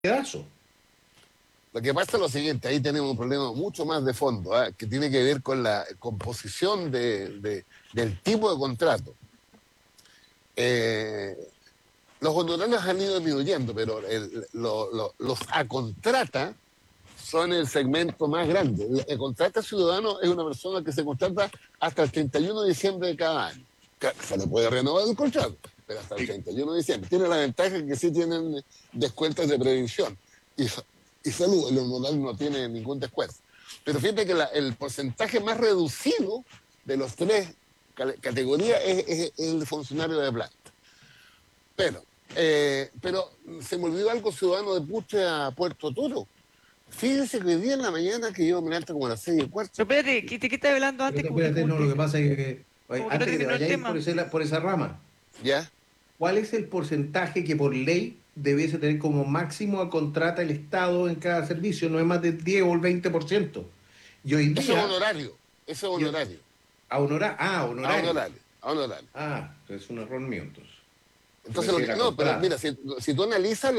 pedazo. Lo que pasa es lo siguiente, ahí tenemos un problema mucho más de fondo, ¿eh? Que tiene que ver con la composición del tipo de contrato. Eh, los honorarios han ido disminuyendo, pero los a contrata son el segmento más grande. El contrata ciudadano es una persona que se contrata hasta el 31 de diciembre de cada año. Se le puede renovar el contrato, pero hasta el 31 de diciembre. Tiene la ventaja que sí tienen descuentos de previsión y salud. El honorario no tiene ningún descuento. Pero fíjate que el porcentaje más reducido de los tres categorías es el funcionario de planta. Pero se me olvidó algo ciudadano de Puche a Puerto Toro. Fíjense que hoy día en la mañana que yo me levanto como a las 6:15. Pero espérate, ¿de qué estabas hablando Pero antes? espérate, no, lo que pasa es que oye, Como que no antes que te terminó el vayáis tema. por esa rama, ¿Ya? ¿cuál es el porcentaje que por ley debiese tener como máximo a contrata el Estado en cada servicio? No es más del 10 o el 20%. Y hoy Eso es día, honorario. Eso es honorario. A honorario. honorario. A honorario. Es un error mío entonces. Entonces, no, pero mira, si tú analizas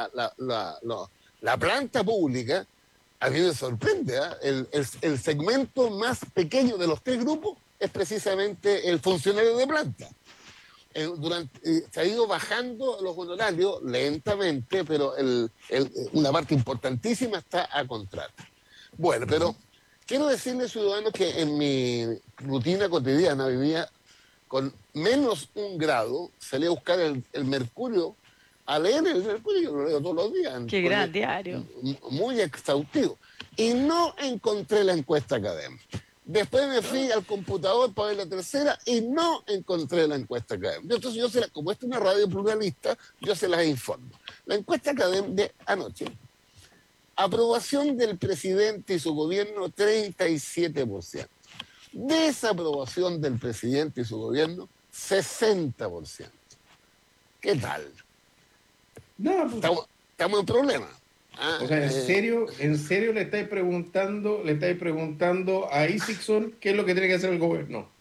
la planta pública, a mí me sorprende. ¿Eh? El segmento más pequeño de los tres grupos es precisamente el funcionario de planta. Se ha ido bajando los honorarios lentamente, pero una parte importantísima está a contrato. Bueno, pero quiero decirle, ciudadanos, que en mi rutina cotidiana vivía con -1 grado, salí a buscar el Mercurio, a leer el Mercurio, yo lo leo todos los días, Qué gran diario. muy exhaustivo, y no encontré la encuesta académica. Después me fui al computador para ver la tercera y no encontré la encuesta académica. Entonces como esta es una radio pluralista, yo se las informo. La encuesta académica de anoche: aprobación del presidente y su gobierno, 37%. Desaprobación del presidente y su gobierno, 60%. ¿Qué tal? No, pues, Estamos en problema. o sea, en serio le estáis preguntando a Isixson qué es lo que tiene que hacer el gobierno.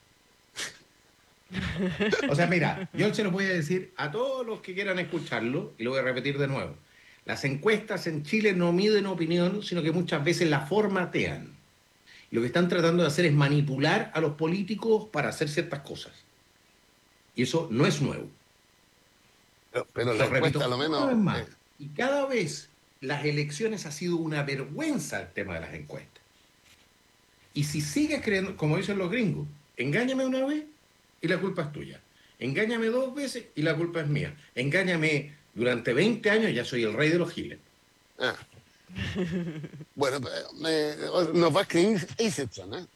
O sea, mira, yo se lo voy a decir a todos los que quieran escucharlo, y lo voy a repetir de nuevo. Las encuestas en Chile no miden opinión, sino que muchas veces la formatean. Y lo que están tratando de hacer es manipular a los políticos para hacer ciertas cosas. Y eso no es nuevo. Pero la Lo repito encuesta, a lo una vez menos. más. Y cada vez las elecciones ha sido una vergüenza el tema de las encuestas. Y si sigues creyendo, como dicen los gringos, engáñame una vez y la culpa es tuya. Engáñame 2 veces y la culpa es mía. Engáñame durante 20 años, ya soy el rey de los giles. Ah. Bueno, nos va a escribir Isepson, ¿eh?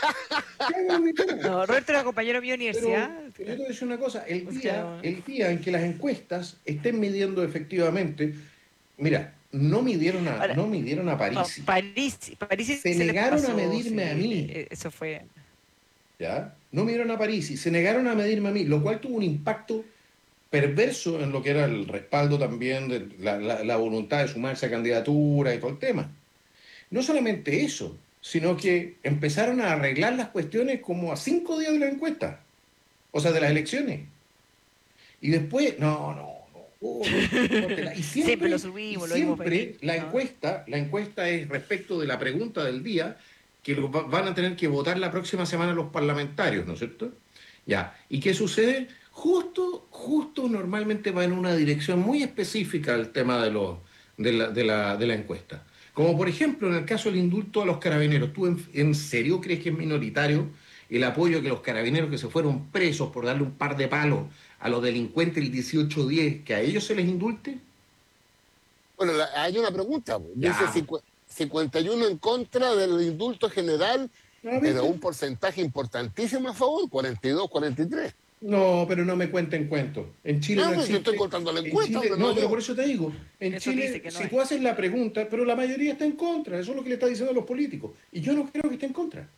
No, Roberto era compañero mío de universidad. Pero yo te voy a decir una cosa, O sea, el día en que las encuestas estén midiendo efectivamente, mira, no midieron ahora, a no, Parisi. París Se se les negaron a pasó, medirme sí, a mí. eso fue. ¿Ya? No midieron a Parisi, se negaron a medirme a mí, lo cual tuvo un impacto perverso en lo que era el respaldo también de la voluntad de sumarse a candidatura y todo el tema. No solamente eso, sino que empezaron a arreglar las cuestiones como a 5 días de la encuesta, o sea, de las elecciones. Y después, córtela. Siempre lo Y subimos, lo dimos siempre venir, ¿no? la encuesta es respecto de la pregunta del día que van a tener que votar la próxima semana los parlamentarios, ¿no es cierto? Ya. ¿Y qué sucede? Justo normalmente va en una dirección muy específica el tema de la encuesta. Como por ejemplo en el caso del indulto a los carabineros. ¿Tú en serio crees que es minoritario el apoyo que los carabineros que se fueron presos por darle un par de palos a los delincuentes el 18-10, que a ellos se les indulte? Bueno, hay una pregunta. Dice Ya. 51 en contra del indulto general, ¿No pero viste? un porcentaje importantísimo a favor, 42, 43. No, pero no me cuenten cuentos. En Chile no No, pues yo estoy existe. contando la En encuesta, Chile, hombre, no no, pero yo. por eso te digo, en Eso dice Chile, que no si es. tú haces la pregunta, pero la mayoría está en contra, eso es lo que le está diciendo a los políticos. Y yo no creo que esté en contra.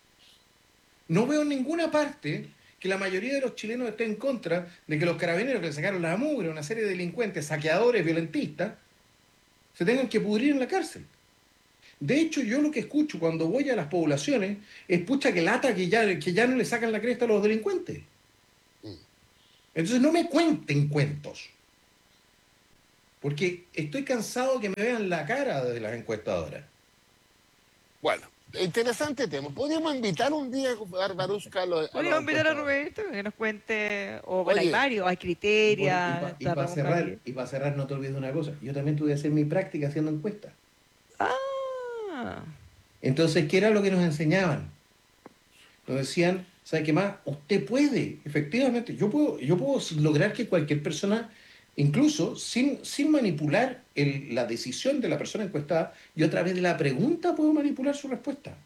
No veo en ninguna parte que la mayoría de los chilenos esté en contra de que los carabineros que le sacaron la mugre a una serie de delincuentes, saqueadores, violentistas, se tengan que pudrir en la cárcel. De hecho, yo lo que escucho cuando voy a las poblaciones es pucha que lata que ya no le sacan la cresta a los delincuentes. Entonces no me cuenten cuentos. Porque estoy cansado que me vean la cara de las encuestadoras. Bueno, interesante tema. Podríamos invitar un día a Baruska a los Podríamos invitar a encuestadores. Roberto que nos cuente, o bueno, hay Oye, varios, hay Criteria, Bueno, está Ramón Javier. y para cerrar, no te olvides de una cosa. Yo también tuve que hacer mi práctica haciendo encuestas. Ah, Entonces, ¿qué era lo que nos enseñaban? Nos decían, ¿sabe qué más? Usted puede, efectivamente, yo puedo lograr que cualquier persona, incluso sin manipular la decisión de la persona encuestada, yo a través de la pregunta puedo manipular su respuesta.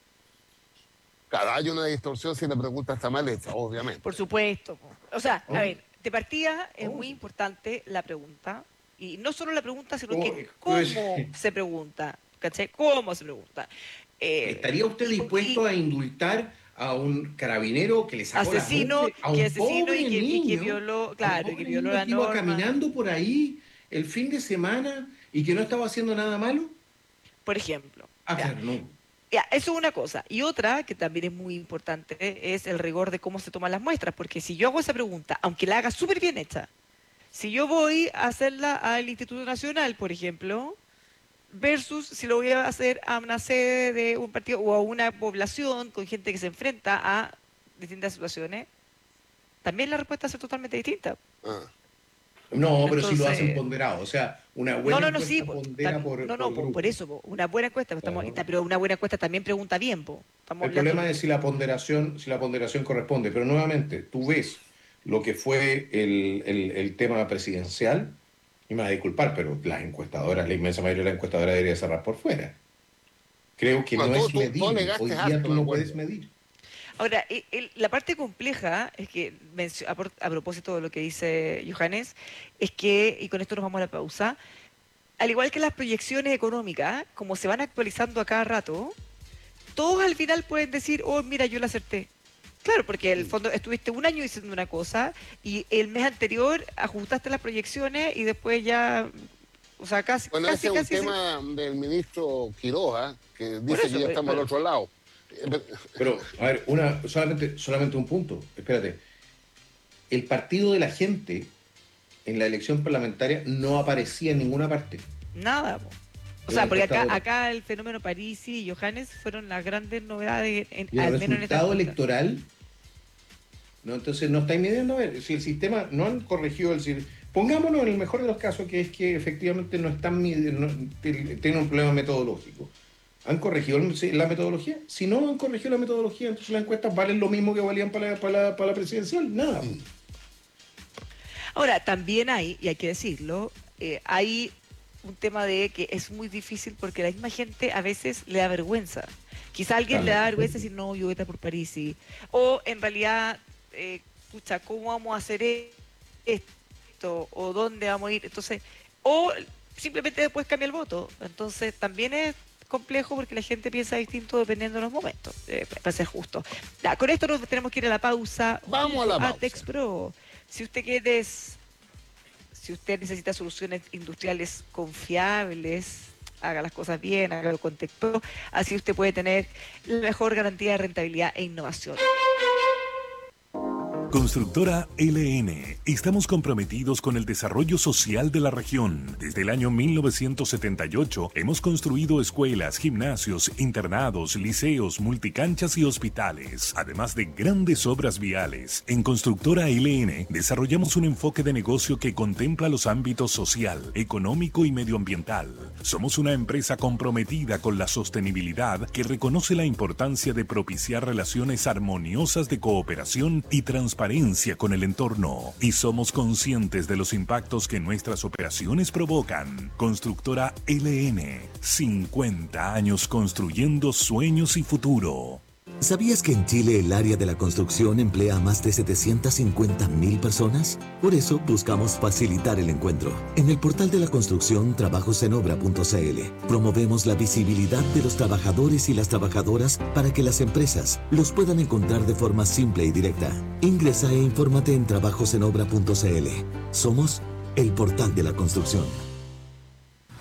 claro, hay una distorsión si la pregunta está mal hecha, obviamente. por supuesto. Po. O sea, Oh. a ver, de partida es Oh. muy importante la pregunta. Y no solo la pregunta, sino Oh, que pues, cómo se pregunta. ¿Cachai? ¿Cómo se pregunta? ¿Estaría usted y- dispuesto a indultar a un carabinero que le sacó la asesino, sangre a que un asesinó pobre y que niño, violó, a un claro, que pobre violó niño la que iba norma? caminando por ahí el fin de semana y que no estaba haciendo nada malo? Por ejemplo. Ah, Ya. claro, no. Ya, eso es una cosa. Y otra, que también es muy importante, es el rigor de cómo se toman las muestras. Porque si yo hago esa pregunta, aunque la haga súper bien hecha, si yo voy a hacerla al Instituto Nacional, por ejemplo, versus si lo voy a hacer a una sede de un partido o a una población con gente que se enfrenta a distintas situaciones, también la respuesta va a ser totalmente distinta. Ah. No, pero sí lo hacen Entonces, ponderado. O sea, una no, buena no, sí, encuesta pondera por por grupo. eso, po, una buena encuesta, Claro. pero una buena encuesta también pregunta bien, po. Estamos El hablando problema de es si la ponderación corresponde. Pero nuevamente, tú ves lo que fue el tema presidencial, y me vas a disculpar, pero las encuestadoras, la inmensa mayoría de las encuestadoras debería cerrar por fuera. Creo que Bueno, no es tú medible. alegaste Hoy día harto, tú me no acuerdo. puedes medir. Ahora, la parte compleja es que, a propósito de lo que dice Johannes, es que, y con esto nos vamos a la pausa, al igual que las proyecciones económicas, como se van actualizando a cada rato, todos al final pueden decir, oh, mira, yo la acerté. Claro, porque en el fondo estuviste un año diciendo una cosa y el mes anterior ajustaste las proyecciones y después ya, o sea, Bueno, ese es un casi tema del ministro Quiroga, que por dice eso, que ya estamos al otro lado. Pero, a ver, solamente un punto. Espérate. El partido de la gente en la elección parlamentaria no aparecía en ninguna parte. nada. Po. O En sea, la porque encuestadora. acá el fenómeno Parisi y Johannes fueron las grandes novedades, Y el al menos en esta resultado encuesta. electoral, ¿no? Entonces no estáis midiendo, a ver, si el sistema no han corregido pongámonos en el mejor de los casos, que es que efectivamente no están midiendo, tienen un problema metodológico. ¿Han corregido la metodología? Si no han corregido la metodología, entonces las encuestas valen lo mismo que valían para la presidencial. Nada. Ahora, también hay, y hay que decirlo, hay un tema de que es muy difícil porque la misma gente a veces le da vergüenza. Quizá a alguien le da vergüenza decir, no, yo voy a estar por Parisi. O en realidad, pucha, ¿cómo vamos a hacer esto? ¿O dónde vamos a ir? Entonces, o simplemente después cambia el voto. Entonces, también es complejo porque la gente piensa distinto dependiendo de los momentos, para ser justo. Ya, con esto nos tenemos que ir a la pausa. Vamos a la pausa. Texpro. Si usted si usted necesita soluciones industriales confiables, haga las cosas bien, hágalo con Texpro, así usted puede tener la mejor garantía de rentabilidad e innovación. Constructora LN. Estamos comprometidos con el desarrollo social de la región. Desde el año 1978 hemos construido escuelas, gimnasios, internados, liceos, multicanchas y hospitales, además de grandes obras viales. En Constructora LN desarrollamos un enfoque de negocio que contempla los ámbitos social, económico y medioambiental. Somos una empresa comprometida con la sostenibilidad que reconoce la importancia de propiciar relaciones armoniosas de cooperación y transparencia con el entorno, y somos conscientes de los impactos que nuestras operaciones provocan. Constructora LN, 50 años construyendo sueños y futuro. ¿Sabías que en Chile el área de la construcción emplea a más de 750.000 personas? Por eso buscamos facilitar el encuentro. En el portal de la construcción trabajosenobra.cl promovemos la visibilidad de los trabajadores y las trabajadoras para que las empresas los puedan encontrar de forma simple y directa. Ingresa e infórmate en trabajosenobra.cl. Somos el portal de la construcción.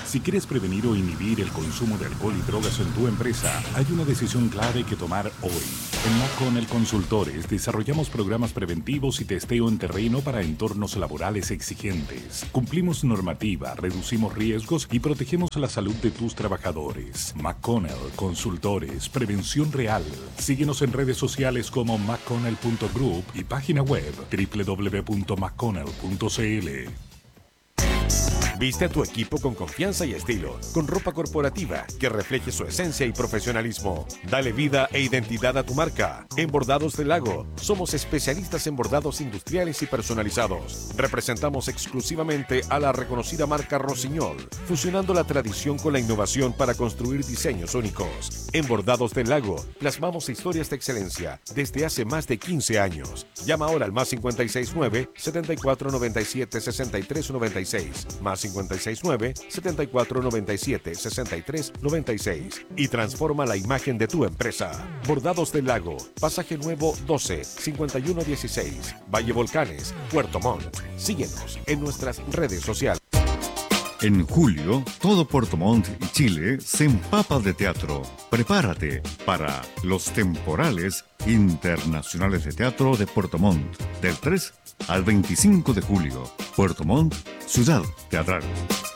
Si quieres prevenir o inhibir el consumo de alcohol y drogas en tu empresa, hay una decisión clave que tomar hoy. En McConnell Consultores desarrollamos programas preventivos y testeo en terreno para entornos laborales exigentes. Cumplimos normativa, reducimos riesgos y protegemos la salud de tus trabajadores. McConnell Consultores, prevención real. Síguenos en redes sociales como mcconnell.group y página web www.mcconnell.cl. Viste a tu equipo con confianza y estilo, con ropa corporativa que refleje su esencia y profesionalismo. Dale vida e identidad a tu marca. En Bordados del Lago, somos especialistas en bordados industriales y personalizados. Representamos exclusivamente a la reconocida marca Rossignol, fusionando la tradición con la innovación para construir diseños únicos. En Bordados del Lago, plasmamos historias de excelencia desde hace más de 15 años. Llama ahora al +569 7497 6396, +569 7497 6396 y transforma la imagen de tu empresa. Bordados del Lago, Pasaje Nuevo 12 5116, Valle Volcanes, Puerto Montt. Síguenos en nuestras redes sociales. En julio, todo Puerto Montt y Chile se empapa de teatro. Prepárate para los temporales internacionales de teatro de Puerto Montt, del 3 al 25 de julio. Puerto Montt, ciudad teatral.